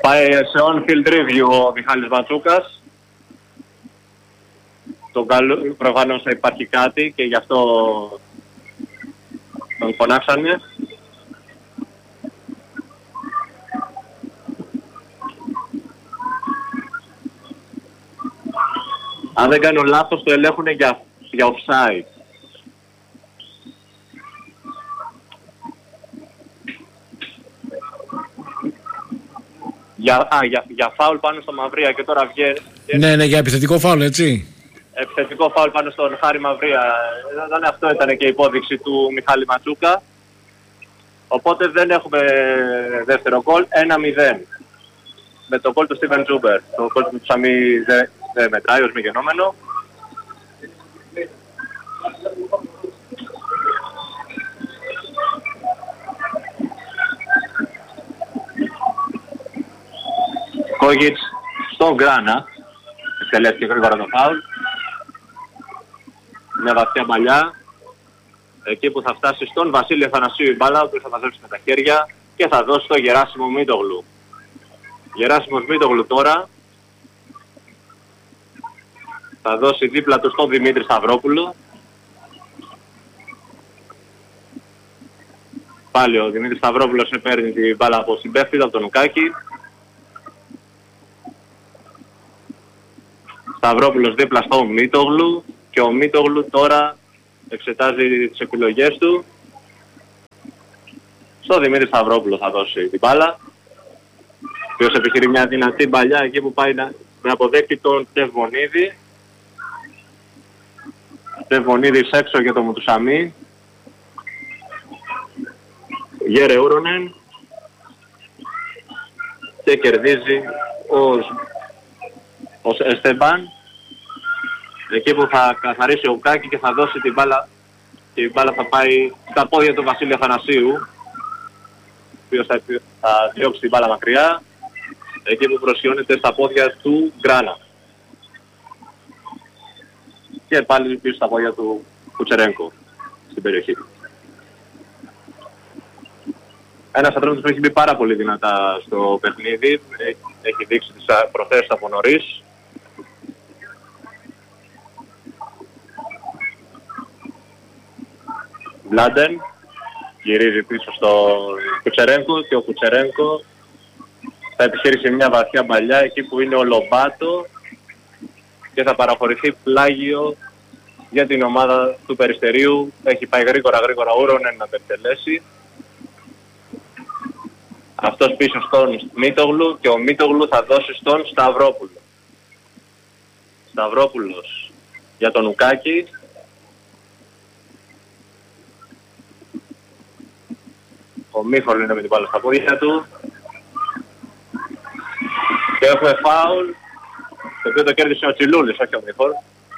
Πάει σε on-field review ο Μιχάλης Ματσούκας. Προφανώς θα υπάρχει κάτι και γι' αυτό τον φωνάξανε. Αν δεν κάνω λάθος το ελέγχουν για offside. Για φάουλ πάνω στο Μαυρία και τώρα βγαίνει. Ναι, για επιθετικό φάουλ, έτσι. Επιθετικό φάουλ πάνω στον Χάρη Μαυρία. Αυτό ήταν και η υπόδειξη του Μιχάλη Ματσούκα. Οπότε δεν έχουμε δεύτερο γκολ. 1-0. Με το γκολ του Στίβεν Τζούμπερ. Το γκολ του Σαμί δεν μετράει ως μη γενόμενο. Κόγιτς στον Γκράνα. Εκτελέστηκε γρήγορα το φάουλ. Μια βαθιά μαλλιά. Εκεί που θα φτάσει στον Βασίλη Αθανασίου η μπάλα, που θα μαζέψει με τα χέρια και θα δώσει το Γεράσιμο Μίτογλου. Γεράσιμος Μίτογλου τώρα θα δώσει δίπλα του στον Δημήτρη Σταυρόπουλο. Πάλι ο Δημήτρης Σταυρόπουλος παίρνει την μπάλα από συμπέφτητα από τον Ουκάκη. Σταυρόπουλος δίπλα στο Μίτογλου και ο Μίτογλου τώρα εξετάζει τις επιλογές του. Στο Δημήτρη Σταυρόπουλο θα δώσει την μπάλα, ο οποίος επιχειρεί μια δυνατή μπαλιά εκεί που πάει να αποδέχει τον Τευμονίδη. Τευμονίδης έξω για τον Μουτουσαμί. Γέρε Ούρονεν και κερδίζει ο Εστεμπάν. Εκεί που θα καθαρίσει ο Ουκάκη και θα δώσει την μπάλα. Και η μπάλα θα πάει στα πόδια του Βασίλη Αθανασίου, ο οποίος θα διώξει την μπάλα μακριά. Εκεί που προσιώνεται στα πόδια του Γκράνα. Και πάλι πίσω στα πόδια του Κουτσερένκο στην περιοχή. Ένας ανθρώπους που έχει μπει πάρα πολύ δυνατά στο παιχνίδι, έχει δείξει τις προθέσεις από νωρίς. Βλάντεν γυρίζει πίσω στο Κουτσερένκο και ο Κουτσερένκο θα επιχειρήσει μια βαθιά μπαλιά εκεί που είναι ο Λομπάτο και θα παραχωρηθεί πλάγιο για την ομάδα του Περιστερίου. Έχει πάει γρήγορα ο Ούρονεν να περιτελέσει. Αυτός πίσω στον Μίτογλου και ο Μίτογλου θα δώσει στον Σταυρόπουλο. Σταυρόπουλος για τον Ουκάκη. Ο Μίχολ είναι με την μπάλα στα πόδια του. Και έχουμε φάουλ, το οποίο το κέρδισε ο Τσιλούλης, όχι ο Μίχολ.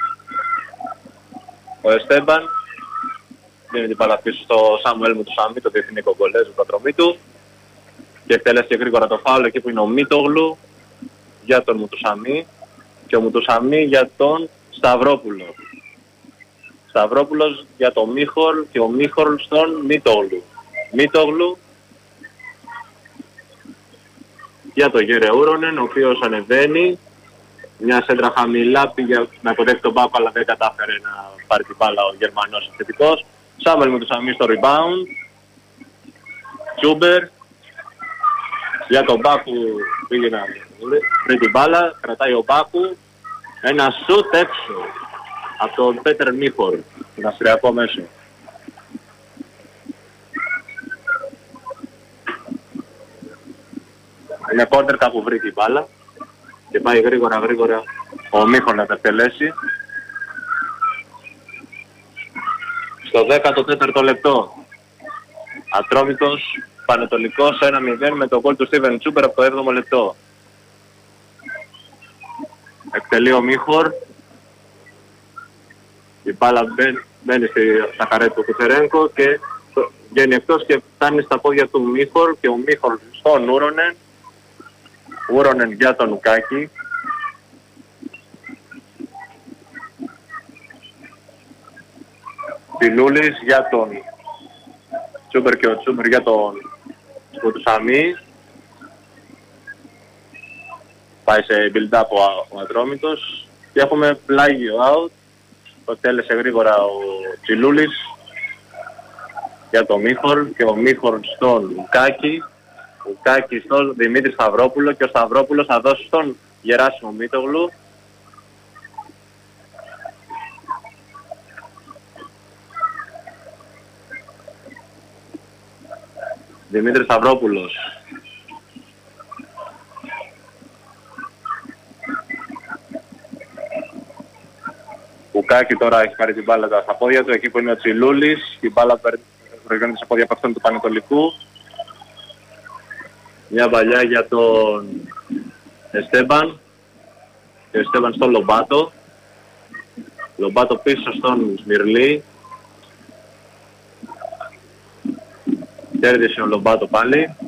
Ο Εστέμπαν δίνει την μπάλα πίσω στο Σάμουελ Μουτουσαμί, το διεθνή κογκολέζο του πατρωμή του. Και εκτελέστηκε γρήγορα το φάουλ εκεί που είναι ο Μίτογλου για τον Μουτουσαμί και ο Μουτουσαμί για τον Σταυρόπουλο. Σταυρόπουλος για τον Μίχολ και ο Μίχολ στον Μίτογλου. Μίτογλου για τον Γέρε Ούρονεν, ο οποίος ανεβαίνει. Μια σέντρα χαμηλά, πήγε να υποδέχει τον Μπάκο, αλλά δεν κατάφερε να πάρει την μπάλα ο Γερμανός επιθετικός. Σάμελ Μουτουσαμί στο rebound. Τσούμπερ για τον Μπάκου, πήγε να βρει την μπάλα, κρατάει ο Μπάκου. Ένα σουτ έξω από τον Πέτερ Μίχορ, τον αυστριακό μέσο. Είναι κόρτερ κάπου βρει την μπάλα και πάει γρήγορα ο Μίχορ να τα εκτελέσει. Στο 14ο λεπτό Ατρόμητος Πανετολικός 1-0 με το γκολ του Στίβεν Τσούμπερ από το 7ο λεπτό. Εκτελεί ο Μίχορ. Η μπάλα μπαίνει στα καρέ του Κουτσερένκο και βγαίνει εκτός και φτάνει στα πόδια του Μίχορ και ο Μίχορ στον Ούρονεν. Ούρονεν για τον Ουκάκη. Πιλούλης για τον Τσούμπερ και ο Τσούμπερ για τον Μουτουσαμί. πάει σε build-up ο Ατρόμητος. Και έχουμε πλάγιο out. Το τέλεσε γρήγορα ο Τσιλούλης για το Μίχορ και ο Μίχορ στον Ουκάκη. Ουκάκη στον Δημήτρη Σταυρόπουλο και ο Σταυρόπουλος θα δώσει στον Γεράσιμο Μήτογλου. Δημήτρης Σταυρόπουλος. Ουκάκη τώρα έχει πάρει την μπάλα στα πόδια του, εκεί που είναι ο Τσιλούλης. Η μπάλα προηγείται στα πόδια από αυτόν του Πανετολικού. Μια παλιά για τον Εστέμπαν. Και ο Εστέμπαν στον Λομπάτο. Λομπάτο πίσω στον Σμυρλή. Κέρδισε ο Λομπάτο πάλι.